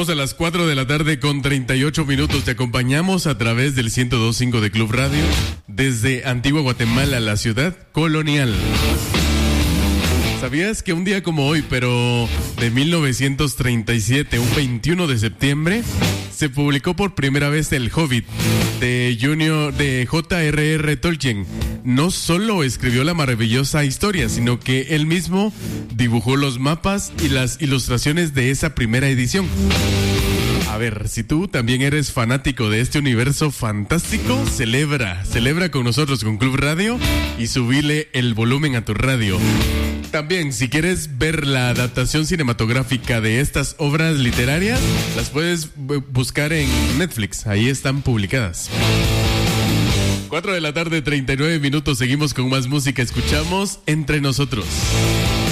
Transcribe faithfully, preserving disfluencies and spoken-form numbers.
Estamos a las cuatro de la tarde con treinta y ocho minutos. Te acompañamos a través del ciento dos punto cinco de Club Radio desde Antigua Guatemala, la ciudad colonial. ¿Sabías que un día como hoy, pero de mil novecientos treinta y siete, un veintiuno de septiembre, se publicó por primera vez El Hobbit de Junior de J R R Tolkien? No solo escribió la maravillosa historia, sino que él mismo dibujó los mapas y las ilustraciones de esa primera edición. A ver, si tú también eres fanático de este universo fantástico, celebra, celebra con nosotros con Club Radio y subile el volumen a tu radio. También, si quieres ver la adaptación cinematográfica de estas obras literarias, las puedes buscar en Netflix, ahí están publicadas. cuatro de la tarde, treinta y nueve minutos, seguimos con más música, escuchamos Entre Nosotros.